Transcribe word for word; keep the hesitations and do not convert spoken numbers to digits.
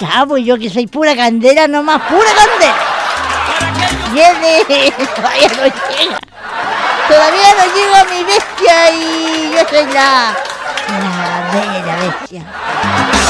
Ah, pues yo que soy pura candela nomás, pura candela. Viene, todavía no llega. Todavía no llega mi bestia y yo soy la... la bella bestia.